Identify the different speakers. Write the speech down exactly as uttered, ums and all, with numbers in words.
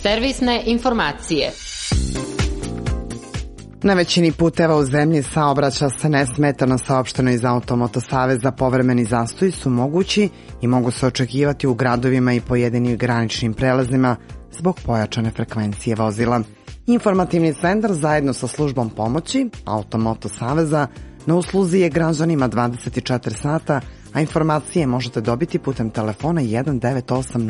Speaker 1: Servisne informacije.
Speaker 2: Na većini puteva u zemlji saobraća se nesmetano, saopšteno iz Automoto saveza. Povremeni zastoji su mogući i mogu se očekivati u gradovima i pojedinim graničnim prelazima zbog pojačane frekvencije vozila. Informativni centar zajedno sa službom pomoći Automoto saveza na usluzi je građanima dvadeset četiri sata, a informacije možete dobiti putem telefona jedan devet osam